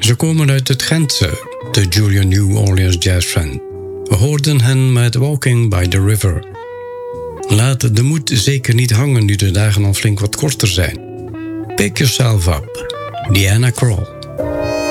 Ze komen uit het Gentse, de Julian New Orleans Jazz Band. We hoorden hen met Walking by the River. Laat de moed zeker niet hangen nu de dagen al flink wat korter zijn. Pick yourself up, Diana Krall.